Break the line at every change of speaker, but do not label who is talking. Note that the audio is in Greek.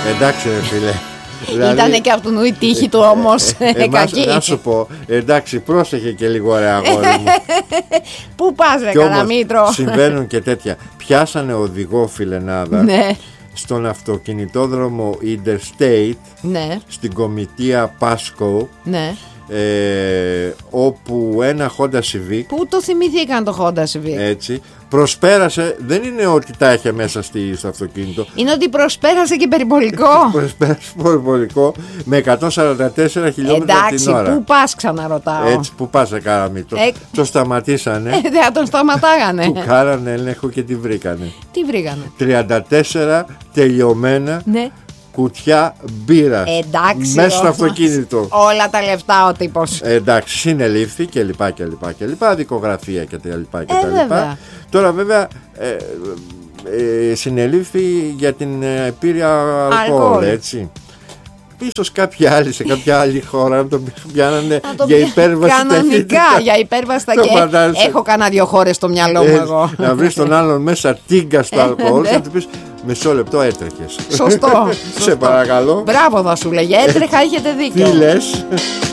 Εντάξει ρε φίλε. Δηλαδή,
ήτανε και αυτού η τύχη του όμως κακή.
Να σου πω, εντάξει, πρόσεχε και λίγο ρε αγόρι μου.
Πού πας ρε Καλαμήτρο?
Συμβαίνουν και τέτοια. Πιάσανε οδηγό φιλενάδα,
ναι,
στον αυτοκινητόδρομο Interstate,
ναι,
στην κομιτεία Pasco,
ναι.
όπου ένα Honda Civic,
Πού το θυμηθήκαν το Honda Civic?
έτσι, προσπέρασε. Δεν είναι ότι τα είχε μέσα στο αυτοκίνητο.
Είναι ότι προσπέρασε και περιπολικό.
Προσπέρασε περιπολικό με 144 χιλιόμετρα την ώρα.
Εντάξει, πού πας ξαναρωτάω?
Έτσι, πού πας Καραμήτρο? Το σταματήσανε.
Δεν θα τον σταματάγανε.
Του κάνανε έλεγχο και τι βρήκανε?
Τι βρήκανε?
34 τελειωμένα, ναι, κουτιά μπύρα.
Εντάξει,
μέσα στο αυτοκίνητο.
Όλα τα λεφτά ο τύπος.
Εντάξει, συνελήφθη και λοιπά και λοιπά και λοιπά, δικογραφία και τα λοιπά και τα λοιπά. Τώρα βέβαια συνελήφθη για την επίρρεια αλκοόλ, έτσι. Ίσως κάποια άλλη, σε κάποια άλλη χώρα να τον πιάνανε για υπέρβαση
κανονικά,
ταχύτητα.
για υπέρβαση ταχύτητα. Έχω κανένα δύο χώρες στο μυαλό μου εγώ.
Να βρεις τον άλλον μέσα τίγκα στο αλκοόλ και να του πεις μισό λεπτό έτρεχες.
Σωστό.
Σε παρακαλώ.
Μπράβο θα σου λέγε, έτρεχα, έχετε δίκιο.
Τι λες?